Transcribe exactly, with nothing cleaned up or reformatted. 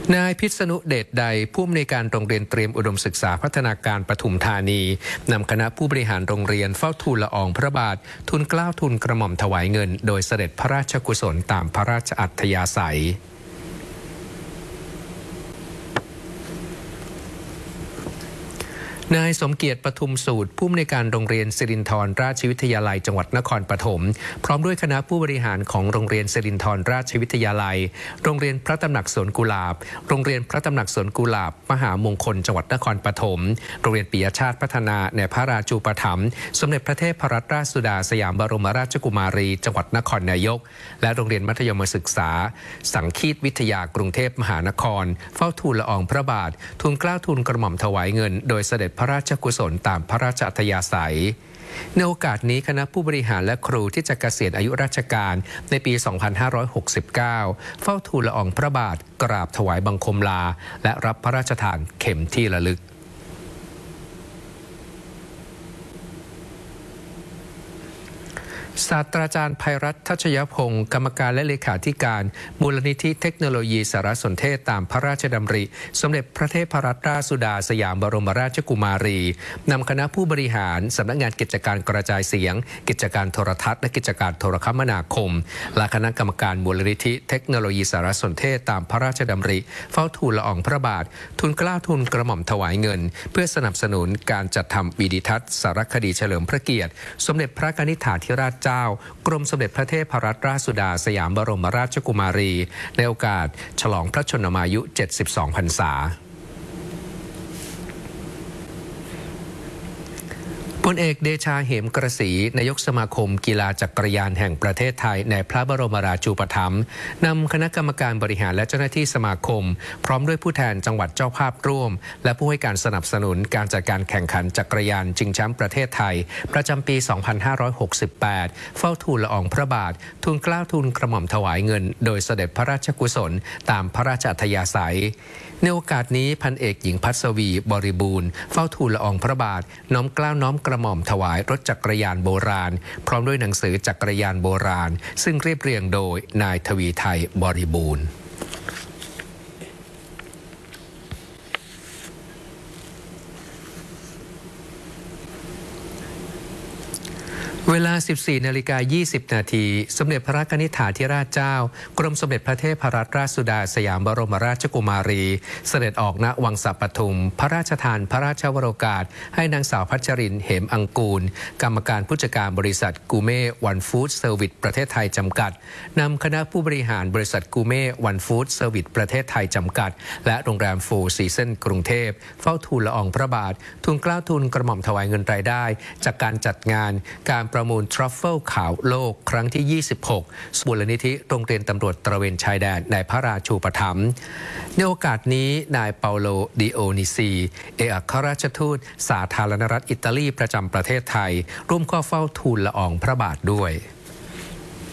นายพิษณุเดชใดผู้อำนวยการโรงเรียนเตรียมอุดมศึกษาพัฒนาการปทุมธานีนำคณะผู้บริหารโรงเรียนเฝ้าทูลละอองพระบาททุนเกล้าทุนกระหม่อมถวายเงินโดยเสด็จพระราชกุศลตามพระราชอัธยาศัยนายสมเกียรติปทุมสูตรผู้อำนวยการโรงเรียนสิรินธรราชวิทยาลัยจังหวัดนครปฐมพร้อมด้วยคณะผู้บริหารของโรงเรียนสิรินธรราชวิทยาลัยโรงเรียนพระตำหนักสวนกุหลาบโรงเรียนพระตำหนักสวนกุหลาบมหามงคลจังหวัดนครปฐมโรงเรียนปิยชาติพัฒนาในพระราชูปถัมภ์สมเด็จพระเทพรัตนราชสุดาสยามบรมราชกุมารีจังหวัดนครนายกและโรงเรียนมัธยมศึกษาสังคีตวิทยากรุงเทพมหานครเฝ้าทูลละอองพระบาททุนเกล้าทุนกระหม่อมถวายเงินโดยเสด็จพระราชกุศลตามพระราชอัธยาศัยในโอกาสนี้คณะผู้บริหารและครูที่จะเกษียณอายุราชการในปี สองพันห้าร้อยหกสิบเก้า เฝ้าทูลละอองพระบาทกราบถวายบังคมลาและรับพระราชทานเข็มที่ระลึกศาสตราจารย์ภัยรัตน์ทัชยพงศ์กรรมการและเลขาธิการมูลนิธิเทคโนโลยีสารสนเทศตามพระราชดำริสมเด็จพระเทพรัตนราชสุดาสยามบรมราชกุมารีนำคณะผู้บริหารสำนักงานกิจการกระจายเสียงกิจการโทรทัศน์และกิจการโทรคมนาคมและคณะกรรมการมูลนิธิเทคโนโลยีสารสนเทศตามพระราชดำริเฝ้าทูลละอองพระบาททุนเกล้าทุนกระหม่อมถวายเงินเพื่อสนับสนุนการจัดทำวิดีทัศน์สารคดีเฉลิมพระเกียรติสมเด็จพระกนิษฐาธิราชเจ้ากรมสมเด็จพระเทพรัตนราชสุดาสยามบรมราชกุมารีในโอกาสฉลองพระชนมายุเจ็ดสิบสองพรรษาพลเอกเดชาเหมกระสีนายกสมาคมกีฬาจักรยานแห่งประเทศไทยในพระบรมราชูปถัมภ์นำคณะกรรมการบริหารและเจ้าหน้าที่สมาคมพร้อมด้วยผู้แทนจังหวัดเจ้าภาพร่วมและผู้ให้การสนับสนุนการจัดการแข่งขันจักรยานชิงแชมป์ประเทศไทยประจำปี สองพันห้าร้อยหกสิบแปด เฝ้าทูลละอองพระบาททุนเกล้าทุนกระหม่อมถวายเงินโดยเสด็จพระราชกุศลตามพระราชอัธยาศัยในโอกาสนี้พันเอกหญิงพัศวีบริบูรณ์เฝ้าทูลละอองพระบาทน้อมเกล้าน้อมกระหม่อมถวายรถจักรยานโบราณพร้อมด้วยหนังสือจักรยานโบราณซึ่งเรียบเรียงโดยนายทวีไทยบริบูรณ์เวลา สิบสี่นาฬิกายี่สิบนาทีสมเด็จพระกนิษฐาธิราชเจ้ากรมสมเด็จพระเทพรัตนราชสุดาสยามบรมราชกุมารีเสด็จออกณวังสะปทุมพระราชทานพระราชวโรกาสให้นางสาวพัชรินทร์เหมอังกูลกรรมการผู้จัดการบริษัทกูเม่วันฟู้ดเซอร์วิสประเทศไทยจำกัดนำคณะผู้บริหารบริษัทกูเม่วันฟู้ดเซอร์วิสประเทศไทยจำกัดและโรงแรมโฟร์ซีซั่นกรุงเทพเฝ้าทูลละอองพระบาททุนเกล้าทุนกระหม่อมถวายเงินรายได้จากการจัดงานการประมูลทรัฟเฟิลขาวโลกครั้งที่ยี่สิบหกมูลนิธิโรงเรียนตำรวจตระเวนชายแดนในพระราชูปถัมภ์ในโอกาสนี้นายเปาโลดิโอนิซีเอกอัครราชทูตสาธารณรัฐอิตาลีประจำประเทศไทยร่วมเข้าเฝ้าทูลละอองพระบาทด้วย